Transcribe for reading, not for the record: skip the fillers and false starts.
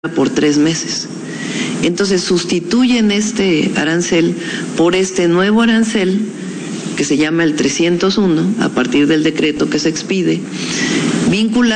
por 3 meses. Entonces sustituyen este arancel por este nuevo arancel que se llama el 301 a partir del decreto que se expide, vinculado